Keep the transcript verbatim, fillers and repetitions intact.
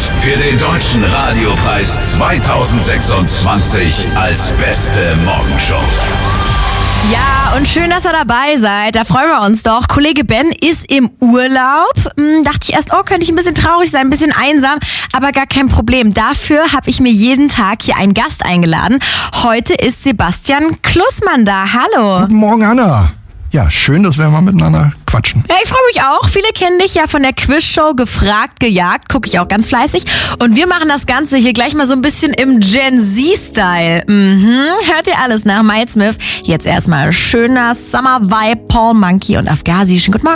für den Deutschen Radiopreis zweitausendsechsundzwanzig als beste Morgenshow. Ja, und schön, dass ihr dabei seid. Da freuen wir uns doch. Kollege Ben ist im Urlaub. Hm, dachte ich erst, oh, könnte ich ein bisschen traurig sein, ein bisschen einsam. Aber gar kein Problem. Dafür habe ich mir jeden Tag hier einen Gast eingeladen. Heute ist Sebastian Klussmann da. Hallo. Guten Morgen, Anna. Ja, schön, dass wir mal miteinander quatschen. Ja, ich freue mich auch. Viele kennen dich ja von der Quizshow Gefragt, Gejagt. Gucke ich auch ganz fleißig. Und wir machen das Ganze hier gleich mal so ein bisschen im Gen Z-Style. Mhm. Hört ihr alles nach Miles Smith. Jetzt erstmal schöner Summer-Vibe, Paul Monkey und Afghazi. Schönen guten Morgen.